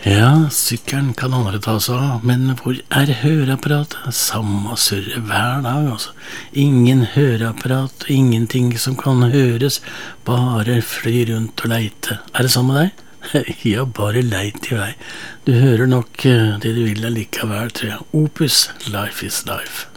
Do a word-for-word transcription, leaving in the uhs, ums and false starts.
Ja, sykkelen kan andre ta seg av, men hvor er høreapparatet? Samme surre hver dag, altså. Ingen høreapparat, ingenting som kan høres, bare fly rundt og leite. Er det sånn med deg? Ja, bare leit i vei. Du hører nok eh, det du vil allikevel, tror jeg. Opus, Life is Life.